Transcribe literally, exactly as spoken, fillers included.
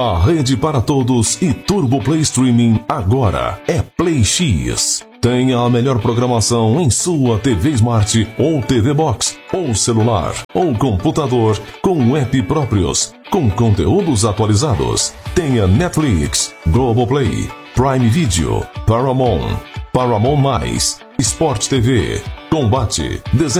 A rede para todos e Turbo Play Streaming agora é Play X. Tenha a melhor programação em sua T V Smart ou T V Box, ou celular, ou computador com app próprios, com conteúdos atualizados. Tenha Netflix, Globoplay, Prime Video, Paramount, Paramount+, Sport T V, Combate, Desenho.